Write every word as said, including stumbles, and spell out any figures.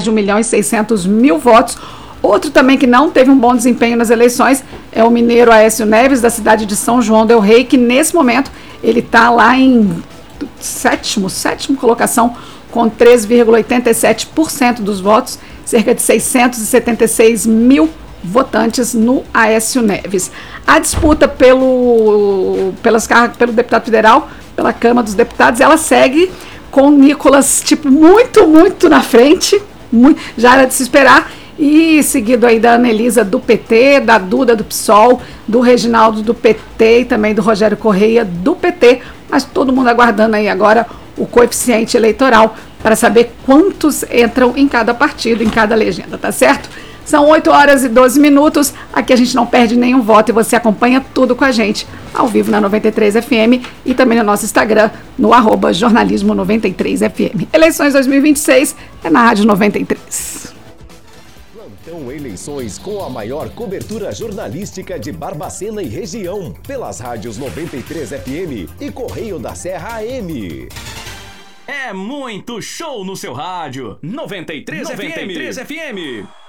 de um milhão e seiscentos mil votos. Outro também que não teve um bom desempenho nas eleições é o mineiro Aécio Neves, da cidade de São João del Rei, que nesse momento ele está lá em sétimo, sétimo colocação, com três vírgula oitenta e sete por cento dos votos, cerca de seiscentos e setenta e seis mil votantes no Aécio Neves. A disputa pelo, pelas, pelo deputado federal, pela Câmara dos Deputados, ela segue com Nicolas, tipo, muito, muito na frente, muito, já era de se esperar, e seguido aí da Anelisa do P T, da Duda do PSOL, do Reginaldo do P T e também do Rogério Correia do P T, mas todo mundo aguardando aí agora o coeficiente eleitoral para saber quantos entram em cada partido, em cada legenda, tá certo? São oito horas e doze minutos, aqui a gente não perde nenhum voto e você acompanha tudo com a gente, ao vivo na noventa e três F M e também no nosso Instagram, no arroba jornalismo noventa e três F M. Eleições dois mil e vinte e seis é na Rádio noventa e três. Plantão Eleições com a maior cobertura jornalística de Barbacena e região, pelas rádios noventa e três F M e Correio da Serra A M. É muito show no seu rádio. noventa e três F M.